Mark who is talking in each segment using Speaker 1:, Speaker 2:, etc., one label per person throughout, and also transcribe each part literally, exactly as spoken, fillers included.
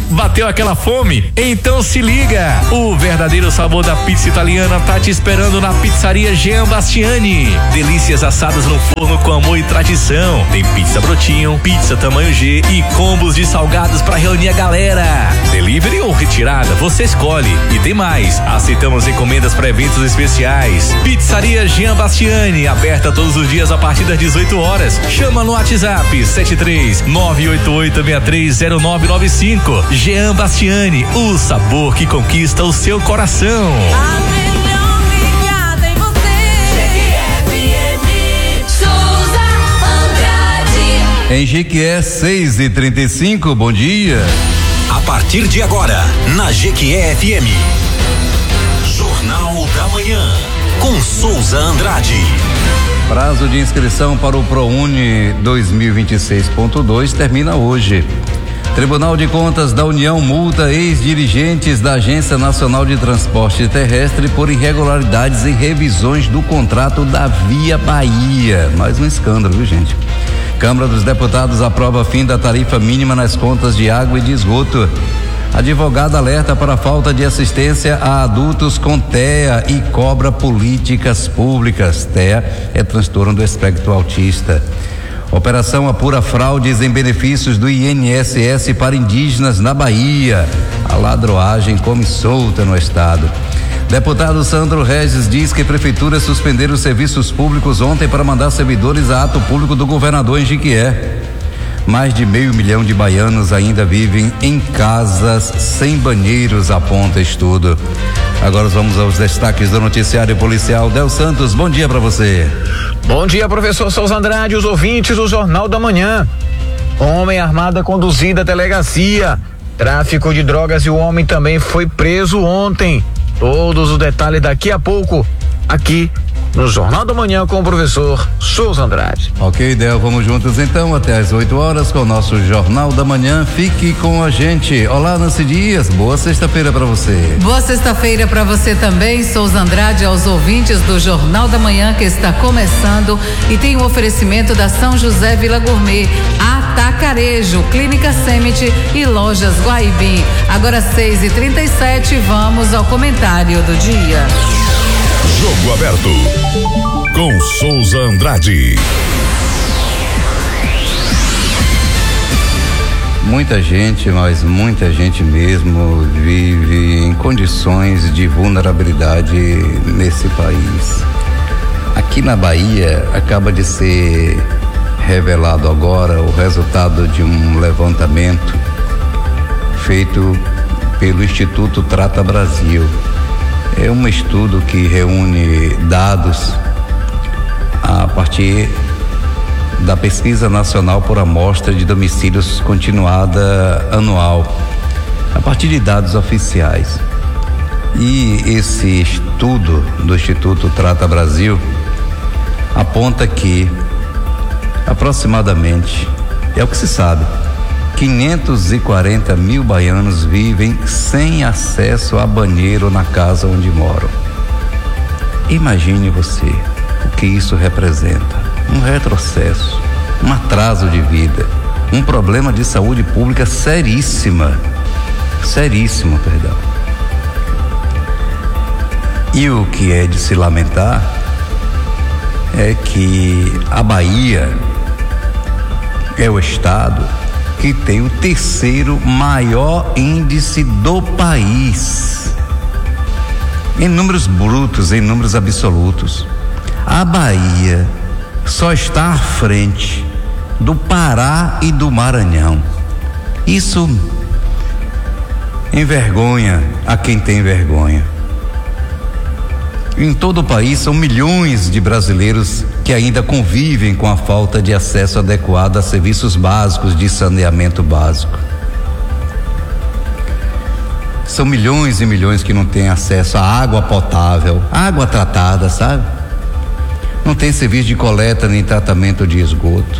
Speaker 1: Bateu aquela fome? Então se liga! O verdadeiro sabor da pizza italiana tá te esperando na Pizzaria Jean Bastiani. Delícias assadas no forno com amor e tradição. Tem pizza brotinho, pizza tamanho G e combos de salgados pra reunir a galera. Delivery ou retirada, você escolhe. E tem mais, aceitamos encomendas para eventos especiais. Pizzaria Jean Bastiani, aberta todos os dias a partir das dezoito horas. Chama no WhatsApp sete três nove oito oito seis três zero nove nove cinco. Jean Bastiani, o sabor que conquista o seu coração.
Speaker 2: A melhor ligada em você. G Q F M, Souza Andrade.
Speaker 3: Em Jequié, seis e trinta e cinco, bom dia.
Speaker 4: A partir de agora, na G Q F M, Jornal da Manhã, com Souza Andrade.
Speaker 3: Prazo de inscrição para o ProUni dois mil e vinte e seis ponto dois termina hoje. Tribunal de Contas da União multa ex-dirigentes da Agência Nacional de Transporte Terrestre por irregularidades em revisões do contrato da Via Bahia. Mais um escândalo, viu, gente? Câmara dos Deputados aprova fim da tarifa mínima nas contas de água e de esgoto. Advogado alerta para a falta de assistência a adultos com T E A e cobra políticas públicas. T E A é transtorno do espectro autista. Operação apura fraudes em benefícios do I N S S para indígenas na Bahia. A ladroagem come solta no estado. Deputado Sandro Regis diz que prefeituras suspenderam os serviços públicos ontem para mandar servidores a ato público do governador em Jequié. Mais de meio milhão de baianos ainda vivem em casas sem banheiros, aponta estudo. Agora vamos aos destaques do noticiário policial. Del Santos, bom dia para você.
Speaker 5: Bom dia, professor Souza Andrade, os ouvintes do Jornal da Manhã. Homem armado conduzido à delegacia. Tráfico de drogas e o homem também foi preso ontem. Todos os detalhes daqui a pouco, aqui no Jornal da Manhã com o professor Souza Andrade.
Speaker 3: Ok, Del, vamos juntos então até às oito horas com o nosso Jornal da Manhã. Fique com a gente. Olá, Nancy Dias, boa sexta-feira para você.
Speaker 6: Boa sexta-feira para você também, Souza Andrade, aos ouvintes do Jornal da Manhã que está começando e tem o um oferecimento da São José Vila Gourmet, Atacarejo, Clínica Semit e Lojas Guaibim. Agora seis e trinta e sete, vamos ao comentário do dia.
Speaker 7: Jogo aberto com Souza Andrade.
Speaker 3: Muita gente, mas muita gente mesmo vive em condições de vulnerabilidade nesse país. Aqui na Bahia acaba de ser revelado agora o resultado de um levantamento feito pelo Instituto Trata Brasil. É um estudo que reúne dados a partir da Pesquisa Nacional por Amostra de Domicílios continuada anual, a partir de dados oficiais. E esse estudo do Instituto Trata Brasil aponta que aproximadamente, é o que se sabe, quinhentos e quarenta mil baianos vivem sem acesso a banheiro na casa onde moram. Imagine você o que isso representa: um retrocesso, um atraso de vida, um problema de saúde pública seríssima, seríssimo, perdão. E o que é de se lamentar é que a Bahia é o estado que tem o terceiro maior índice do país, em números brutos, em números absolutos. A Bahia só está à frente do Pará e do Maranhão. Isso envergonha a quem tem vergonha. Em todo o país são milhões de brasileiros que ainda convivem com a falta de acesso adequado a serviços básicos de saneamento básico. São milhões e milhões que não têm acesso a água potável, água tratada, sabe? Não tem serviço de coleta nem tratamento de esgoto.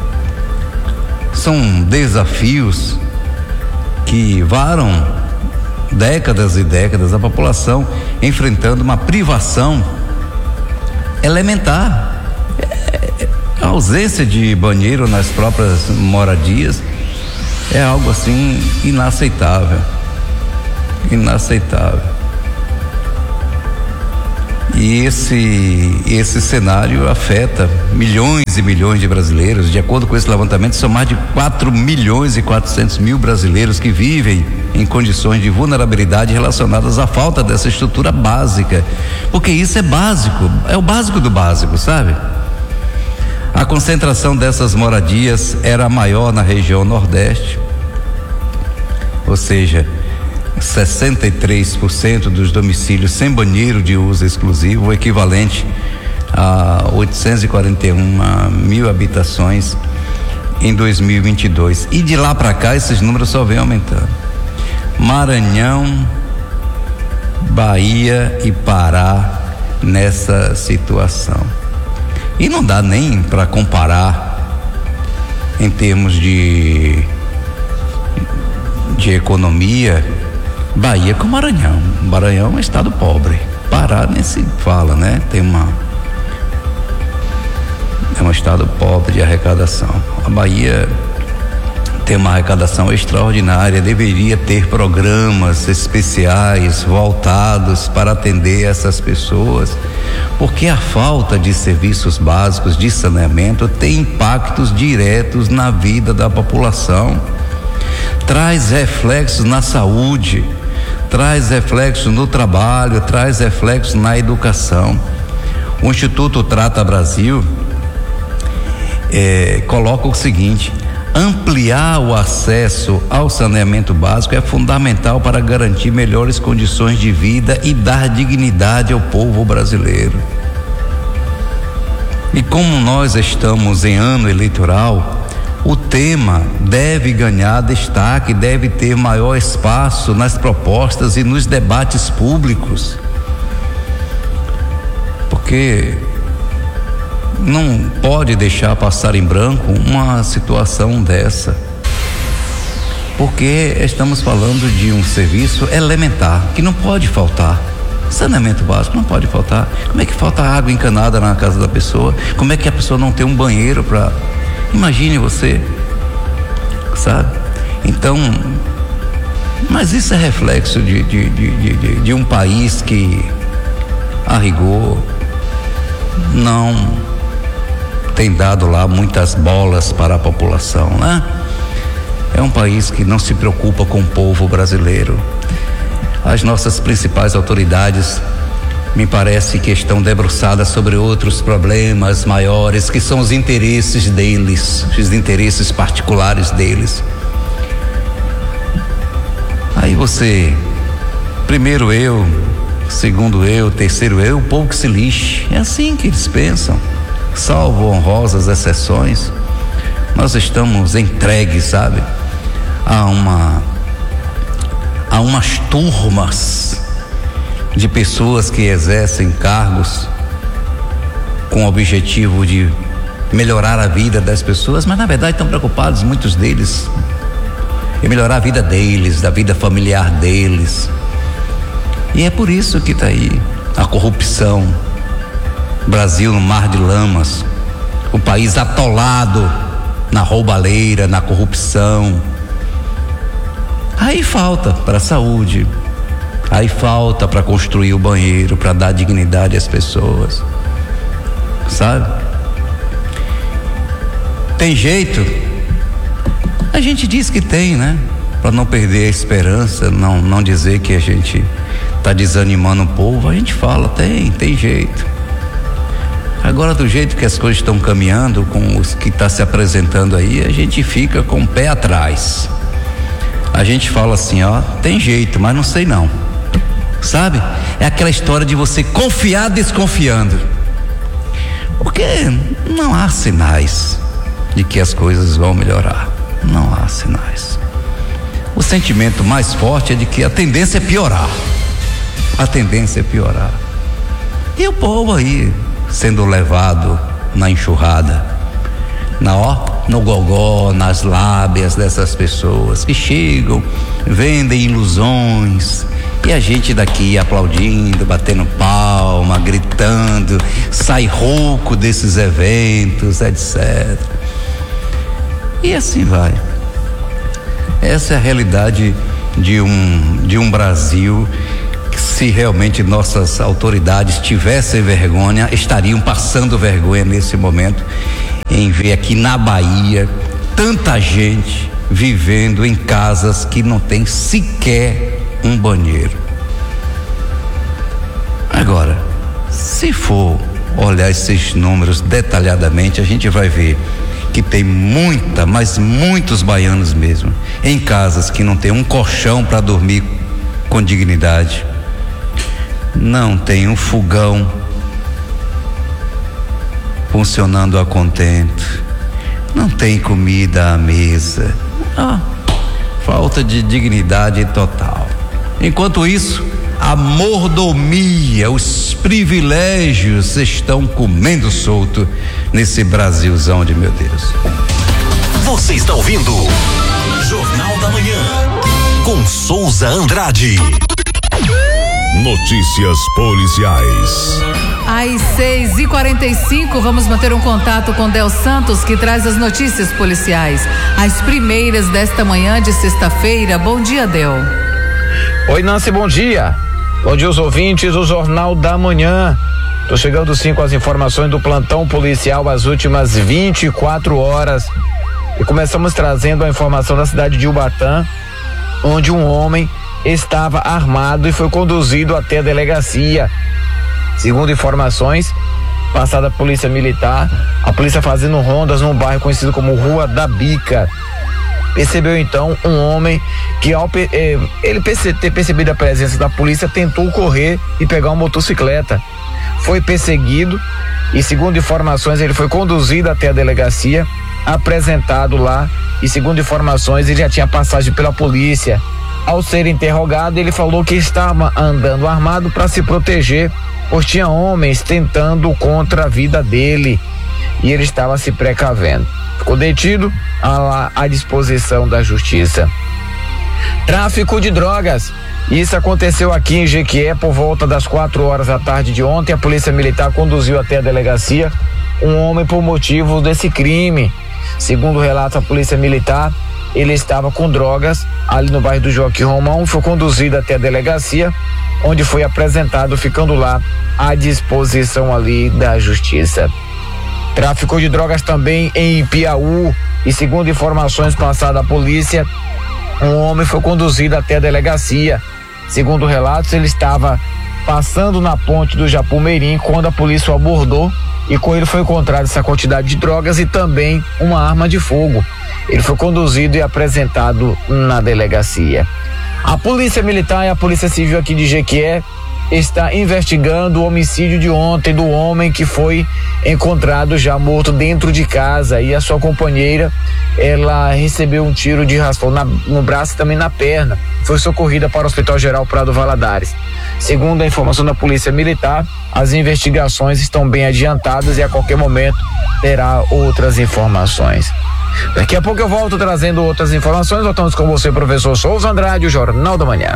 Speaker 3: São desafios que varam décadas e décadas, a população enfrentando uma privação elementar, é, a ausência de banheiro nas próprias moradias, é algo assim inaceitável. Inaceitável. E esse, esse cenário afeta milhões e milhões de brasileiros. De acordo com esse levantamento, são mais de quatro milhões e quatrocentos mil brasileiros que vivem em condições de vulnerabilidade relacionadas à falta dessa estrutura básica. Porque isso é básico, é o básico do básico, sabe? A concentração dessas moradias era maior na região Nordeste, ou seja, sessenta e três por cento dos domicílios sem banheiro de uso exclusivo, o equivalente a oitocentos e quarenta e um mil habitações em dois mil e vinte e dois. E de lá para cá esses números só vêm aumentando. Maranhão, Bahia e Pará nessa situação. E não dá nem para comparar em termos de de economia Bahia com Maranhão. Maranhão é um estado pobre. Pará nem se fala, né? Tem uma é um estado pobre de arrecadação. A Bahia tem uma arrecadação extraordinária, deveria ter programas especiais voltados para atender essas pessoas, porque a falta de serviços básicos de saneamento tem impactos diretos na vida da população, traz reflexos na saúde, traz reflexos no trabalho, traz reflexos na educação. O Instituto Trata Brasil é, coloca o seguinte: ampliar o acesso ao saneamento básico é fundamental para garantir melhores condições de vida e dar dignidade ao povo brasileiro. E como nós estamos em ano eleitoral, o tema deve ganhar destaque, deve ter maior espaço nas propostas e nos debates públicos, porque não pode deixar passar em branco uma situação dessa, porque estamos falando de um serviço elementar que não pode faltar. Saneamento básico não pode faltar. Como é que falta água encanada na casa da pessoa? Como é que a pessoa não tem um banheiro para... Imagine você, sabe? Então, mas isso é reflexo de, de, de, de, de um país que, a rigor, não tem dado lá muitas bolas para a população, né? É um país que não se preocupa com o povo brasileiro. As nossas principais autoridades, me parece que estão debruçadas sobre outros problemas maiores, que são os interesses deles, os interesses particulares deles. Aí você, primeiro eu, segundo eu, terceiro eu, o povo que se lixe. É assim que eles pensam, salvo honrosas exceções. Nós estamos entregues, sabe, a uma a umas turmas de pessoas que exercem cargos com o objetivo de melhorar a vida das pessoas, mas na verdade estão preocupados, muitos deles, em melhorar a vida deles, da vida familiar deles. E é por isso que está aí a corrupção, Brasil no mar de lamas, o país atolado na roubalheira, na corrupção. Aí falta para a saúde, aí falta para construir o banheiro, para dar dignidade às pessoas, sabe? Tem jeito? A gente diz que tem, né? Para não perder a esperança, não, não dizer que a gente está desanimando o povo, a gente fala, tem, tem jeito. Agora, do jeito que as coisas estão caminhando, com os que está se apresentando aí, a gente fica com o pé atrás. A gente fala assim, ó, tem jeito, mas não sei não. Sabe? É aquela história de você confiar desconfiando. Porque não há sinais de que as coisas vão melhorar. Não há sinais. O sentimento mais forte é de que a tendência é piorar. A tendência é piorar. E o povo aí sendo levado na enxurrada, na ó, no gogó, nas lábias dessas pessoas que chegam, vendem ilusões, e a gente daqui aplaudindo, batendo palma, gritando, sai rouco desses eventos, etcétera. E assim vai. Essa é a realidade de um, de um Brasil que, se realmente nossas autoridades tivessem vergonha, estariam passando vergonha nesse momento em ver aqui na Bahia tanta gente vivendo em casas que não tem sequer um banheiro. Agora, se for olhar esses números detalhadamente, a gente vai ver que tem muita, mas muitos baianos mesmo, em casas que não tem um colchão para dormir com dignidade, não tem um fogão funcionando a contento, não tem comida à mesa, ah, falta de dignidade total. Enquanto isso, a mordomia, os privilégios estão comendo solto nesse Brasilzão de meu Deus.
Speaker 4: Você está ouvindo Jornal da Manhã com Souza Andrade.
Speaker 7: Notícias policiais.
Speaker 6: Às seis e quarenta e cinco, vamos manter um contato com Del Santos, que traz as notícias policiais. As primeiras desta manhã de sexta-feira. Bom dia, Del.
Speaker 5: Oi, Nancy, bom dia. Bom dia, os ouvintes do Jornal da Manhã. Tô chegando sim com as informações do plantão policial às últimas vinte e quatro horas. E começamos trazendo a informação da cidade de Ubatã, onde um homem estava armado e foi conduzido até a delegacia. Segundo informações passadas à polícia militar, a polícia fazendo rondas num bairro conhecido como Rua da Bica, percebeu então um homem que, ao eh, ele perce, ter percebido a presença da polícia, tentou correr e pegar uma motocicleta. Foi perseguido e, segundo informações, ele foi conduzido até a delegacia, apresentado lá, e segundo informações ele já tinha passagem pela polícia. Ao ser interrogado, ele falou que estava andando armado para se proteger, pois tinha homens tentando contra a vida dele e ele estava se precavendo. Ficou detido à, à disposição da justiça. Tráfico de drogas. Isso aconteceu aqui em Jequié por volta das quatro horas da tarde de ontem. A polícia militar conduziu até a delegacia um homem por motivo desse crime. Segundo relata a polícia militar, ele estava com drogas ali no bairro do Joaquim Romão, foi conduzido até a delegacia, onde foi apresentado, ficando lá à disposição ali da justiça. Tráfico de drogas também em Piauí, e segundo informações passadas à polícia, um homem foi conduzido até a delegacia. Segundo relatos, ele estava passando na ponte do Japumeirim quando a polícia o abordou, e com ele foi encontrada essa quantidade de drogas e também uma arma de fogo. Ele foi conduzido e apresentado na delegacia. A polícia militar e a polícia civil aqui de Jequié está investigando o homicídio de ontem do homem que foi encontrado já morto dentro de casa, e a sua companheira, ela recebeu um tiro de raspão na, no braço e também na perna. Foi socorrida para o Hospital Geral Prado Valadares. Segundo a informação da polícia militar, as investigações estão bem adiantadas e a qualquer momento terá outras informações. Daqui a pouco eu volto trazendo outras informações. Voltamos com você, professor Souza Andrade, o Jornal da Manhã.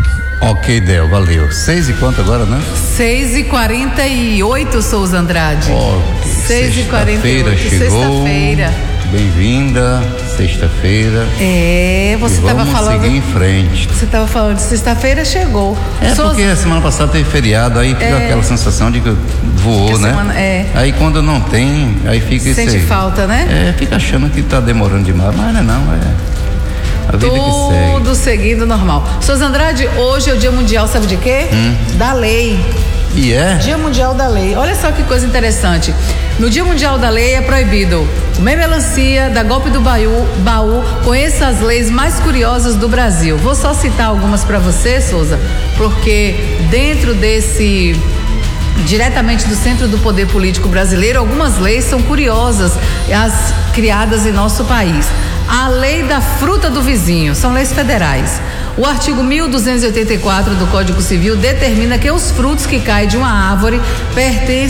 Speaker 3: Ok, Del, valeu. Seis e quanto agora, né?
Speaker 6: seis e quarenta e oito, Souza Andrade.
Speaker 3: Ok.
Speaker 6: seis e quarenta e oito,
Speaker 3: chegou.
Speaker 6: Sexta-feira.
Speaker 3: Bem-vinda, sexta-feira.
Speaker 6: É, você estava falando.
Speaker 3: Vamos seguir em frente.
Speaker 6: Você estava falando de sexta-feira, chegou.
Speaker 3: É
Speaker 6: Souza...
Speaker 3: porque a semana passada teve feriado, aí fica
Speaker 6: é...
Speaker 3: aquela sensação de que voou,
Speaker 6: que
Speaker 3: né?
Speaker 6: Semana... É.
Speaker 3: Aí quando não tem, aí fica isso aí.
Speaker 6: Sente falta, né?
Speaker 3: É, fica achando que tá demorando demais, mas não é não, é a vida que segue.
Speaker 6: Tudo seguindo normal. Souza Andrade, hoje é o Dia Mundial, sabe de quê? Hum. Da Lei.
Speaker 3: E é?
Speaker 6: Dia Mundial da Lei. Olha só que coisa interessante. No Dia Mundial da Lei é proibido comer melancia, dar golpe do baú, baú. Conheça as leis mais curiosas do Brasil. Vou só citar algumas para você, Souza, porque dentro desse, diretamente do centro do poder político brasileiro, algumas leis são curiosas, as criadas em nosso país. A lei da fruta do vizinho, são leis federais. O artigo mil duzentos e oitenta e quatro do Código Civil determina que os frutos que caem de uma árvore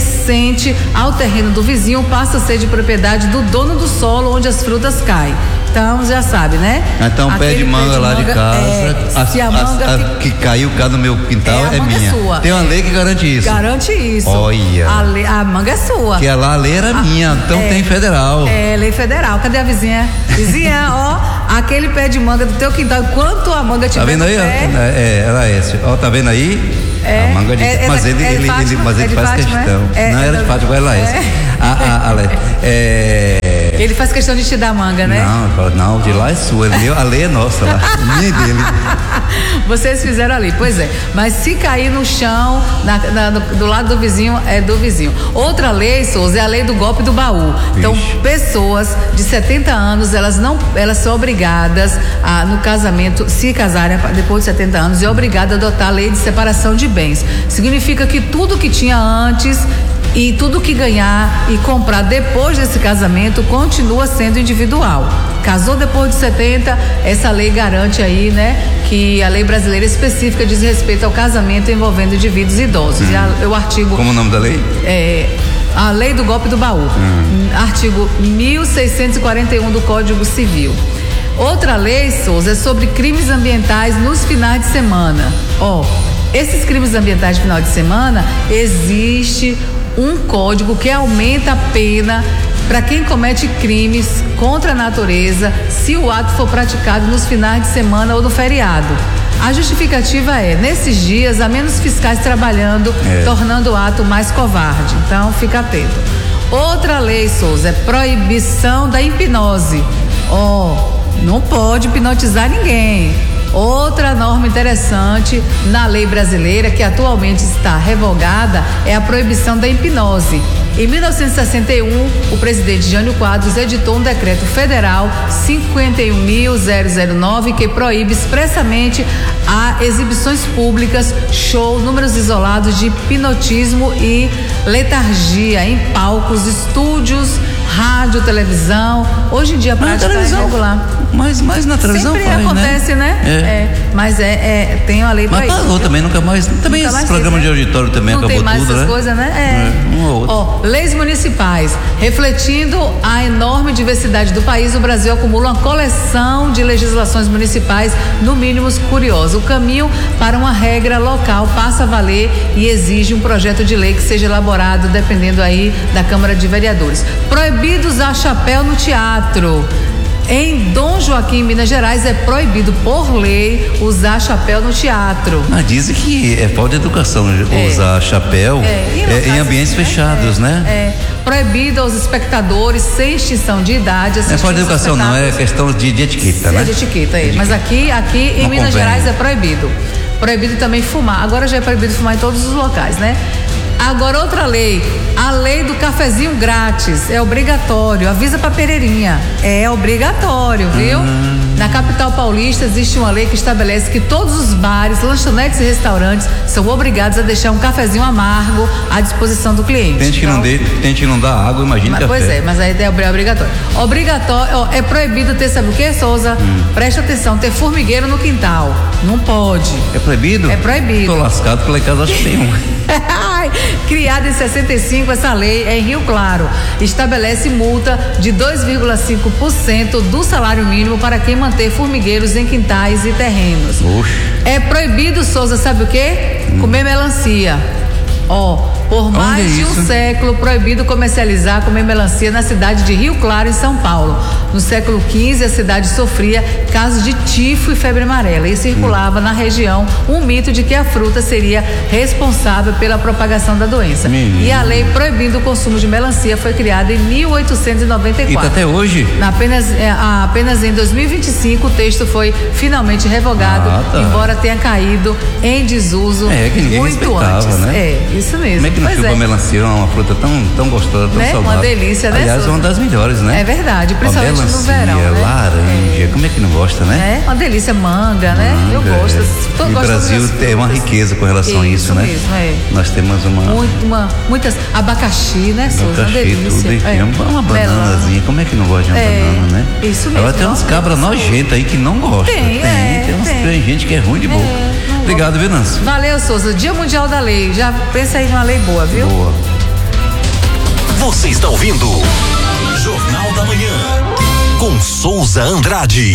Speaker 6: pertencente ao terreno do vizinho passam a ser de propriedade do dono do solo onde as frutas caem. Então já sabe, né?
Speaker 3: Então o pé de manga lá de casa,
Speaker 6: é,
Speaker 3: a,
Speaker 6: se a
Speaker 3: a-
Speaker 6: manga
Speaker 3: a-
Speaker 6: fica-
Speaker 3: que caiu cá no meu quintal
Speaker 6: É, a
Speaker 3: é,
Speaker 6: manga é
Speaker 3: minha.
Speaker 6: sua,
Speaker 3: Tem uma
Speaker 6: é.
Speaker 3: lei que garante isso.
Speaker 6: Garante isso.
Speaker 3: Olha.
Speaker 6: A, lei- a manga é sua.
Speaker 3: Que lá a lei era minha, então
Speaker 6: é.
Speaker 3: tem federal.
Speaker 6: É, lei federal. Cadê a vizinha? Vizinha, ó, aquele pé de manga do teu quintal, enquanto a manga tiver
Speaker 3: Tá vendo
Speaker 6: no
Speaker 3: aí? ó?
Speaker 6: pé,
Speaker 3: É, era esse. Ó, tá vendo aí?
Speaker 6: É,
Speaker 3: a manga de.
Speaker 6: é- é
Speaker 3: mas
Speaker 6: da-
Speaker 3: ele,
Speaker 6: é de
Speaker 3: ele,
Speaker 6: Fátima?
Speaker 3: ele, mas
Speaker 6: É
Speaker 3: ele
Speaker 6: de
Speaker 3: faz
Speaker 6: Fátima,
Speaker 3: questão.
Speaker 6: é?
Speaker 3: Não
Speaker 6: É
Speaker 3: era
Speaker 6: da-
Speaker 3: de Fátima, ela é essa.
Speaker 6: É.
Speaker 3: A, a, a lei. É.
Speaker 6: ele faz questão de te dar manga, né?
Speaker 3: Não, ele fala, não, de lá é sua, ele- a lei é nossa lá, minha e dele.
Speaker 6: Vocês fizeram ali, pois é. Mas se cair no chão, na- na- no- do lado do vizinho, é do vizinho. Outra lei, Souza, é a lei do golpe do baú. Então,
Speaker 3: Vixe.
Speaker 6: pessoas de setenta anos, elas não, elas são obrigadas a, no casamento, se casarem depois de setenta anos, é obrigada a adotar a lei de separação de bens. Significa que tudo que tinha antes e tudo que ganhar e comprar depois desse casamento continua sendo individual. Casou depois de setenta, essa lei garante aí, né, que a lei brasileira específica diz respeito ao casamento envolvendo indivíduos idosos. E a- o artigo
Speaker 3: Como o nome da lei?
Speaker 6: é a lei do golpe do baú, artigo mil seiscentos e quarenta e um do Código Civil. Outra lei, Souza, é sobre crimes ambientais nos finais de semana. Ó, esses crimes ambientais de final de semana, existe um código que aumenta a pena para quem comete crimes contra a natureza se o ato for praticado nos finais de semana ou no feriado. A justificativa é, nesses dias há menos fiscais trabalhando,
Speaker 3: É.
Speaker 6: tornando o ato mais covarde. Então, fica atento. Outra lei, Souza, é proibição da hipnose. Ó, não pode hipnotizar ninguém. Outra norma interessante na lei brasileira, que atualmente está revogada, é a proibição da hipnose. Em mil novecentos e sessenta e um, o presidente Jânio Quadros editou um decreto federal cinquenta e um mil nove que proíbe expressamente a exibições públicas, show, números isolados de hipnotismo e letargia em palcos, estúdios, rádio, televisão. Hoje em dia a
Speaker 3: Mas na
Speaker 6: prática é
Speaker 3: televisão.
Speaker 6: regular.
Speaker 3: Mas, mas na televisão
Speaker 6: Sempre
Speaker 3: faz,
Speaker 6: acontece, né?
Speaker 3: É.
Speaker 6: É, mas é, é, tem uma lei pra
Speaker 3: Mas
Speaker 6: isso.
Speaker 3: parou
Speaker 6: viu?
Speaker 3: também, nunca mais. Também
Speaker 6: Nunca
Speaker 3: esses
Speaker 6: mais
Speaker 3: programas
Speaker 6: teve,
Speaker 3: de
Speaker 6: né?
Speaker 3: auditório também
Speaker 6: Não
Speaker 3: acabou
Speaker 6: tem mais
Speaker 3: tudo,
Speaker 6: essas
Speaker 3: né?
Speaker 6: coisas, né? É.
Speaker 3: É, um ou outro.
Speaker 6: Ó, leis municipais. Refletindo a enorme diversidade do país, o Brasil acumula uma coleção de legislações municipais, no mínimo curiosa. O caminho para uma regra local passa a valer e exige um projeto de lei que seja elaborado dependendo aí da Câmara de Vereadores. Proibido usar chapéu no teatro. Em Dom Joaquim, Minas Gerais, é proibido por lei usar chapéu no teatro.
Speaker 3: Mas dizem que é falta de educação
Speaker 6: É.
Speaker 3: usar chapéu
Speaker 6: É, e
Speaker 3: é,
Speaker 6: locais
Speaker 3: em ambientes
Speaker 6: assim, né?
Speaker 3: fechados,
Speaker 6: É,
Speaker 3: né?
Speaker 6: É. Proibido aos espectadores sem extinção de idade.
Speaker 3: Não é falta de educação, não, é questão de, de etiqueta,
Speaker 6: É
Speaker 3: né?
Speaker 6: de etiqueta, é. Mas aqui, aqui em
Speaker 3: Não
Speaker 6: Minas
Speaker 3: convém.
Speaker 6: Gerais é proibido. Proibido também fumar. Agora já é proibido fumar em todos os locais, né? Agora outra lei, a lei do cafezinho grátis, é obrigatório, avisa pra Pereirinha, é obrigatório, viu?
Speaker 3: Hum.
Speaker 6: Na capital paulista existe uma lei que estabelece que todos os bares, lanchonetes e restaurantes são obrigados a deixar um cafezinho amargo à disposição do cliente.
Speaker 3: Tem gente que não,
Speaker 6: Então,
Speaker 3: dê, tem gente que não dá água, imagina
Speaker 6: mas,
Speaker 3: café.
Speaker 6: pois é, mas aí é obrigatório. Obrigatório, ó, é proibido ter, sabe o que, Souza?
Speaker 3: Hum.
Speaker 6: Presta atenção, ter formigueiro no quintal. Não pode.
Speaker 3: É proibido?
Speaker 6: É proibido.
Speaker 3: Tô lascado, porque lá em casa acho que tem um.
Speaker 6: Criada em sessenta e cinco, essa lei é em Rio Claro. Estabelece multa de dois vírgula cinco por cento do salário mínimo para quem manter formigueiros em quintais e terrenos.
Speaker 3: Oxe.
Speaker 6: É proibido, Souza, sabe o quê? Comer melancia. Ó, por mais
Speaker 3: é
Speaker 6: de um
Speaker 3: isso?
Speaker 6: século, proibido comercializar, comer melancia na cidade de Rio Claro, em São Paulo. No século quinze, a cidade sofria casos de tifo e febre amarela e circulava na região um mito de que a fruta seria responsável pela propagação da doença.
Speaker 3: Menino.
Speaker 6: E a lei proibindo o consumo de melancia foi criada em mil oitocentos e noventa e
Speaker 3: E tá
Speaker 6: quatro.
Speaker 3: até hoje.
Speaker 6: Na Apenas, é, a- apenas em dois mil e vinte e cinco o texto foi finalmente revogado,
Speaker 3: Ah, tá.
Speaker 6: embora tenha caído em desuso
Speaker 3: É, que ninguém
Speaker 6: muito
Speaker 3: respeitava,
Speaker 6: antes.
Speaker 3: né?
Speaker 6: É, isso mesmo.
Speaker 3: Como é que não
Speaker 6: Pois
Speaker 3: chupa
Speaker 6: é.
Speaker 3: melancia? É uma fruta tão, tão gostosa, tão
Speaker 6: Né? Uma
Speaker 3: saudável.
Speaker 6: delícia, né,
Speaker 3: Aliás, é
Speaker 6: Souza?
Speaker 3: uma das melhores, né?
Speaker 6: É verdade, principalmente
Speaker 3: Uma
Speaker 6: no
Speaker 3: melancia,
Speaker 6: verão, né?
Speaker 3: laranja, como é que não gosta, né?
Speaker 6: É, uma delícia, manga, né? Eu
Speaker 3: Manga,
Speaker 6: gosto.
Speaker 3: é.
Speaker 6: Tô-
Speaker 3: E o
Speaker 6: gosto
Speaker 3: Brasil
Speaker 6: das
Speaker 3: tem uma
Speaker 6: frutas.
Speaker 3: riqueza com relação a isso, né?
Speaker 6: mesmo, é.
Speaker 3: Nós temos uma
Speaker 6: Muito, uma, muitas. Abacaxi, né, Souza? Uma
Speaker 3: abacaxi,
Speaker 6: delícia.
Speaker 3: tudo, enfim,
Speaker 6: É.
Speaker 3: uma, uma
Speaker 6: Melão.
Speaker 3: bananazinha. Como é que não gosta de uma
Speaker 6: É,
Speaker 3: banana, né?
Speaker 6: isso mesmo,
Speaker 3: Agora tem uns
Speaker 6: nossa,
Speaker 3: cabras nojentos aí que não gostam.
Speaker 6: Tem, é,
Speaker 3: tem, uns,
Speaker 6: tem.
Speaker 3: tem gente que é ruim de boca.
Speaker 6: É, não
Speaker 3: Obrigado, viu, Nancy?
Speaker 6: Valeu, Souza. Dia Mundial da Lei. Já pensa aí numa lei boa, viu?
Speaker 3: Boa.
Speaker 4: Você está ouvindo Jornal da Manhã. com Souza Andrade.